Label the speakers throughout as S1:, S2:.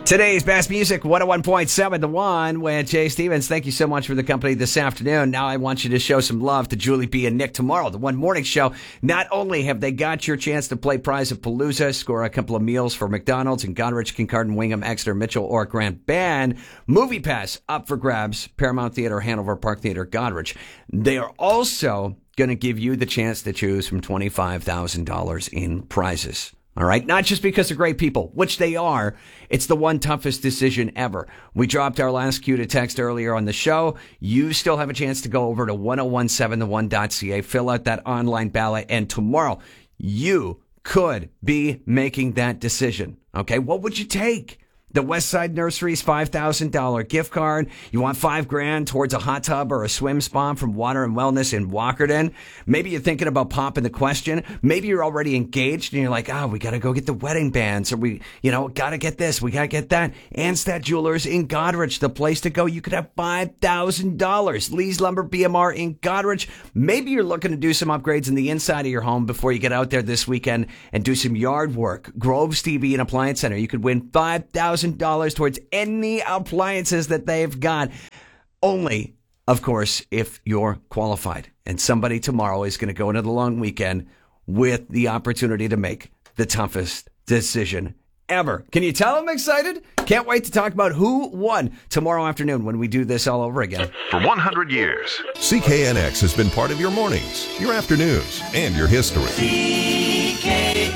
S1: Today's best music, 101.7 The One with Jay Stevens. Thank you so much for the company this afternoon. Now I want you to show some love to Julie B. and Nick tomorrow. The One Morning Show. Not only have they got your chance to play Prize of Palooza, score a couple of meals for McDonald's in Goderich, Kincardine, Wingham, Exeter, Mitchell, or Grand Bend. Movie Pass up for grabs. Paramount Theater, Hanover Park Theater, Goderich. They are also going to give you the chance to choose from $25,000 in prizes. All right. Not just because they're great people, which they are. It's the one toughest decision ever. We dropped our last cue to text earlier on the show. You still have a chance to go over to 1017thone.ca, fill out that online ballot, and tomorrow you could be making that decision. Okay. What would you take? The Westside Nursery's $5,000 gift card. You want $5,000 towards a hot tub or a swim spa from Water and Wellness in Walkerton. Maybe you're thinking about popping the question. Maybe you're already engaged and you're like, we got to go get the wedding bands, or we, got to get this, we got to get that. Anstat Jewelers in Goderich, the place to go. You could have $5,000. Lee's Lumber BMR in Goderich. Maybe you're looking to do some upgrades in the inside of your home before you get out there this weekend and do some yard work. Groves TV and Appliance Center. You could win $5,000 towards any appliances that they've got. Only, of course, if you're qualified. And somebody tomorrow is going to go into the long weekend with the opportunity to make the toughest decision ever. Can you tell I'm excited? Can't wait to talk about who won tomorrow afternoon when we do this all over again.
S2: For 100 years,
S3: CKNX has been part of your mornings, your afternoons, and your history.
S4: CKNX.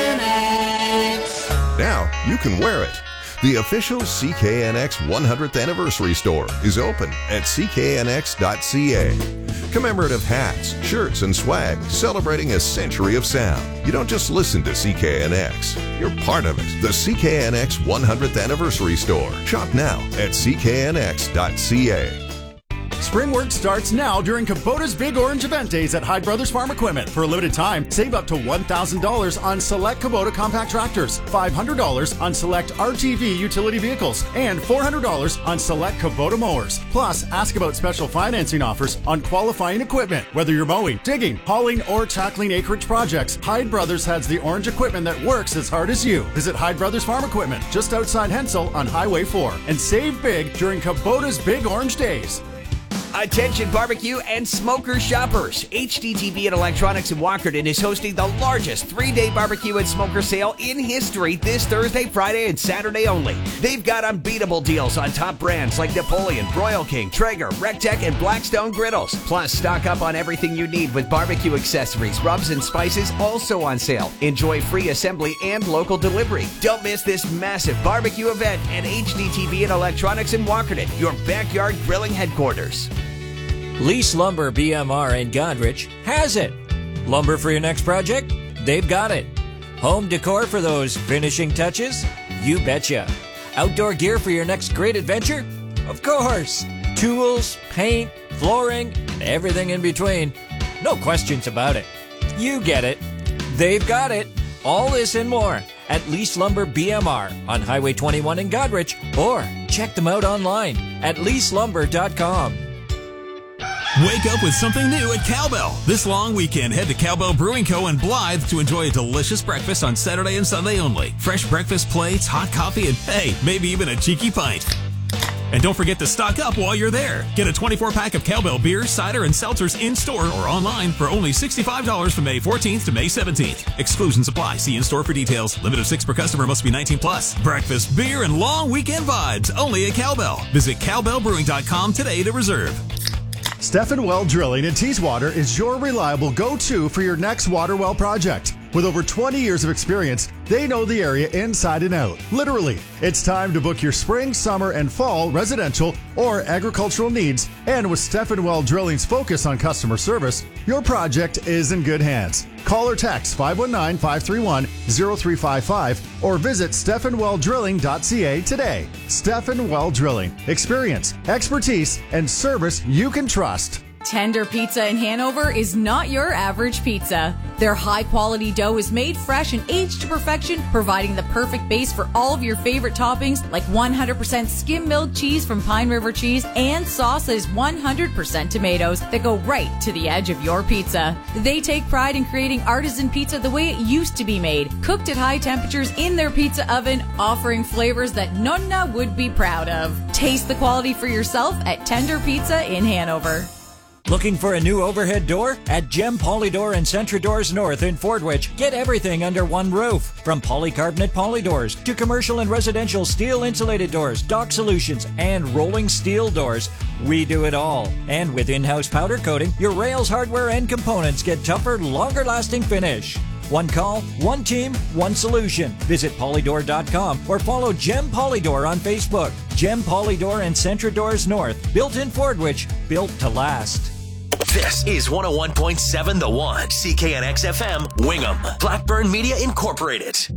S3: Now you can wear it. The official CKNX 100th anniversary store is open at cknx.ca. Commemorative hats, shirts, and swag celebrating a century of sound. You don't just listen to CKNX, you're part of it. The CKNX 100th anniversary store. Shop now at cknx.ca.
S5: Spring work starts now during Kubota's Big Orange Event Days at Hyde Brothers Farm Equipment. For a limited time, save up to $1,000 on select Kubota compact tractors, $500 on select RTV utility vehicles, and $400 on select Kubota mowers. Plus, ask about special financing offers on qualifying equipment. Whether you're mowing, digging, hauling, or tackling acreage projects, Hyde Brothers has the orange equipment that works as hard as you. Visit Hyde Brothers Farm Equipment just outside Hensel on Highway 4 and save big during Kubota's Big Orange Days.
S1: Attention barbecue and smoker shoppers. HDTV and Electronics in Walkerton is hosting the largest 3-day barbecue and smoker sale in history this Thursday, Friday, and Saturday only. They've got unbeatable deals on top brands like Napoleon, Royal King, Traeger, Rectech, and Blackstone griddles. Plus, stock up on everything you need with barbecue accessories, rubs, and spices also on sale. Enjoy free assembly and local delivery. Don't miss this massive barbecue event at HDTV and Electronics in Walkerton, your backyard grilling headquarters.
S6: Lease Lumber BMR in Goderich has it. Lumber for your next project? They've got it. Home decor for those finishing touches? You betcha. Outdoor gear for your next great adventure? Of course. Tools, paint, flooring, and everything in between. No questions about it. You get it. They've got it. All this and more at Lease Lumber BMR on Highway 21 in Goderich, or check them out online at leaselumber.com.
S7: Wake up with something new at Cowbell. This long weekend, head to Cowbell Brewing Co. in Blythe to enjoy a delicious breakfast on Saturday and Sunday only. Fresh breakfast plates, hot coffee, and hey, maybe even a cheeky pint. And don't forget to stock up while you're there. Get a 24-pack of Cowbell beer, cider, and seltzers in-store or online for only $65 from May 14th to May 17th. Exclusions apply. See in-store for details. Limit of 6 per customer, must be 19 plus. Breakfast, beer, and long weekend vibes only at Cowbell. Visit cowbellbrewing.com today to reserve.
S5: Stephen Well Drilling in Teeswater is your reliable go-to for your next water well project. With over 20 years of experience, they know the area inside and out. Literally, it's time to book your spring, summer, and fall residential or agricultural needs. And with Stephen Well Drilling's focus on customer service, your project is in good hands. Call or text 519-531-0355 or visit StephenWellDrilling.ca today. Stephen Well Drilling. Experience, expertise, and service you can trust.
S2: Tender Pizza in Hanover is not your average pizza. Their high-quality dough is made fresh and aged to perfection, providing the perfect base for all of your favorite toppings like 100% skim-milled cheese from Pine River Cheese and sauce that is 100% tomatoes that go right to the edge of your pizza. They take pride in creating artisan pizza the way it used to be made, cooked at high temperatures in their pizza oven, offering flavors that Nonna would be proud of. Taste the quality for yourself at Tender Pizza in Hanover.
S6: Looking for a new overhead door? At Gem Polydor and Centra Doors North in Fordwich, get everything under one roof. From polycarbonate polydoors to commercial and residential steel insulated doors, dock solutions, and rolling steel doors. We do it all. And with in-house powder coating, your rails, hardware, and components get tougher, longer-lasting finish. One call, one team, one solution. Visit polydor.com or follow Gem Polydor on Facebook. Gem Polydor and Centra Doors North. Built in Fordwich, built to last.
S8: This is 101.7 The One, CKNX FM, Wingham, Blackburn Media Incorporated.